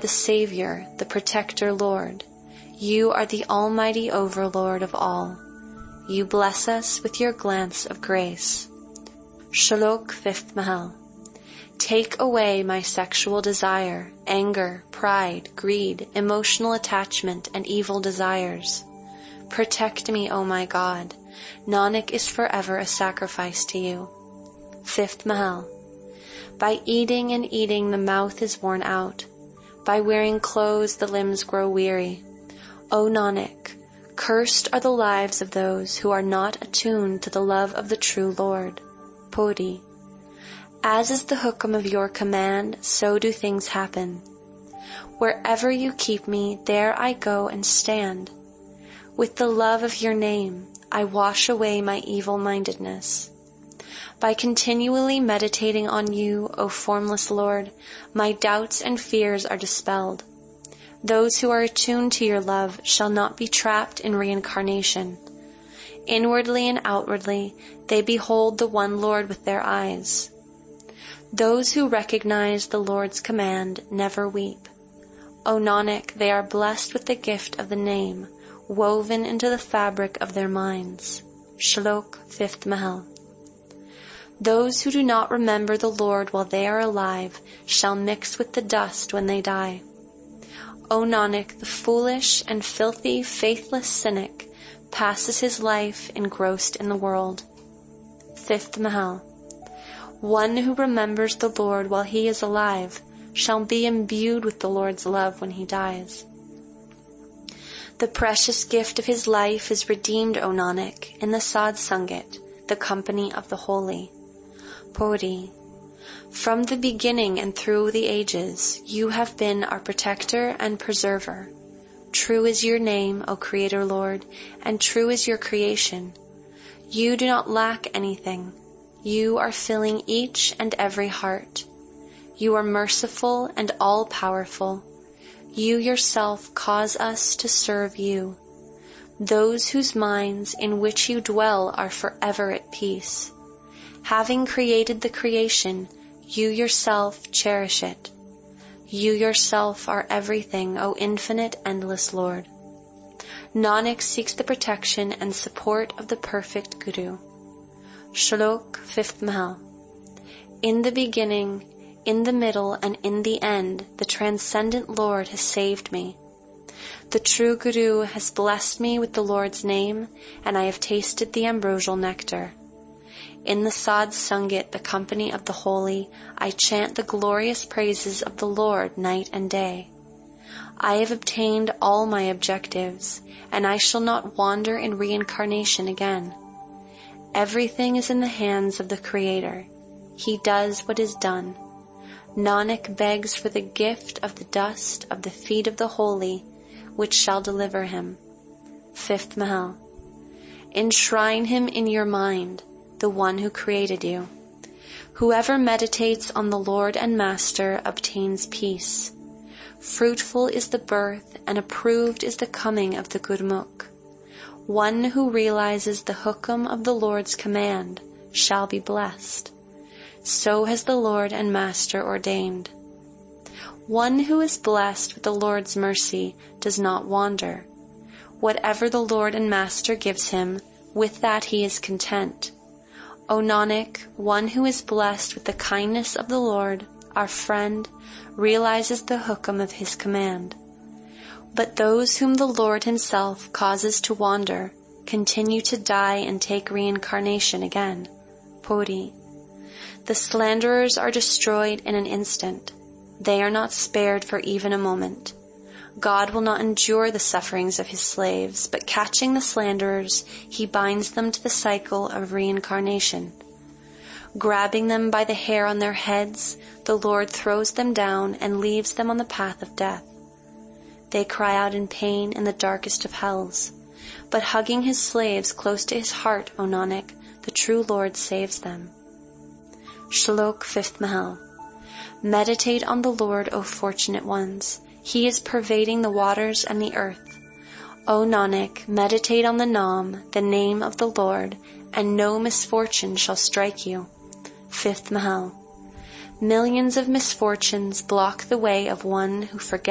the Savior, the Protector Lord. You are the Almighty Overlord of all. You bless us with your glance of grace. Shalok, 5th Mahal. Take away my sexual desire, anger, pride, greed, emotional attachment, and evil desires. Protect me, O my God. Nanak is forever a sacrifice to you. 5th Mahal. By eating and eating the mouth is worn out. By wearing clothes the limbs grow weary. O Nanak, cursed are the lives of those who are not attuned to the love of the true Lord. Puri. As is the hukam of your command, so do things happen. Wherever you keep me, there I go and stand. With the love of your name, I wash away my evil-mindedness. By continually meditating on you, O formless Lord, my doubts and fears are dispelled. Those who are attuned to your love shall not be trapped in reincarnation. Inwardly and outwardly, they behold the one Lord with their eyes. Those who recognize the Lord's command never weep. O Nanak, they are blessed with the gift of the name, woven into the fabric of their minds. Shlok, 5th Mahal. Those who do not remember the Lord while they are alive shall mix with the dust when they die. O Nanak, the foolish and filthy, faithless cynic passes his life engrossed in the world. 5th Mahal. One who remembers the Lord while he is alive shall be imbued with the Lord's love when he dies. The precious gift of his life is redeemed, O Nanak, in the Sad Sangat, the company of the holy. Puri. From the beginning and through the ages, you have been our protector and preserver. True is your name, O Creator Lord, and true is your creation. You do not lack anything. You are filling each and every heart. You are merciful and all-powerful. You yourself cause us to serve you. Those whose minds in which you dwell are forever at peace. Having created the creation, you yourself cherish it. You yourself are everything, O infinite, endless Lord. Nanak seeks the protection and support of the perfect Guru. Shlok, 5th Mahal. In the beginning, in the middle, and in the end, the transcendent Lord has saved me. The true Guru has blessed me with the Lord's name, and I have tasted the ambrosial nectar. In the Sad Sangat, the company of the holy, I chant the glorious praises of the Lord night and day. I have obtained all my objectives, and I shall not wander in reincarnation again. Everything is in the hands of the Creator. He does what is done. Nanak begs for the gift of the dust of the feet of the holy, which shall deliver him. 5th Mahal. Enshrine him in your mind, the one who created you. Whoever meditates on the Lord and Master obtains peace. Fruitful is the birth and approved is the coming of the Gurmukh. One who realizes the hukam of the Lord's command shall be blessed. So has the Lord and Master ordained. One who is blessed with the Lord's mercy does not wander. Whatever the Lord and Master gives him, with that he is content. O Nanak, one who is blessed with the kindness of the Lord, our friend, realizes the hukam of his command. But those whom the Lord himself causes to wander continue to die and take reincarnation again. Puri. The slanderers are destroyed in an instant. They are not spared for even a moment. God will not endure the sufferings of his slaves, but catching the slanderers, he binds them to the cycle of reincarnation. Grabbing them by the hair on their heads, the Lord throws them down and leaves them on the path of death. They cry out in pain in the darkest of hells, but hugging his slaves close to his heart, O Nanak, the true Lord saves them. Shlok, 5th Mahal. Meditate on the Lord, O fortunate ones. He is pervading the waters and the earth. O Nanak, meditate on the Naam, the name of the Lord, and no misfortune shall strike you. 5th Mahal. Millions of misfortunes block the way of one who forgets